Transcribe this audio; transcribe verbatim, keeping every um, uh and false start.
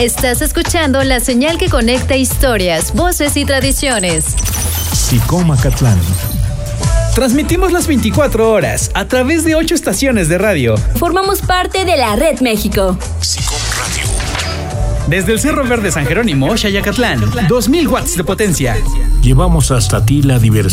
Estás escuchando la señal que conecta historias, voces y tradiciones. SICOM Acatlán. Transmitimos las veinticuatro horas a través de ocho estaciones de radio. Formamos parte de la Red México. SICOM Radio. Desde el Cerro Verde San Jerónimo, Xayacatlán, dos mil watts de potencia. Llevamos hasta ti la diversión.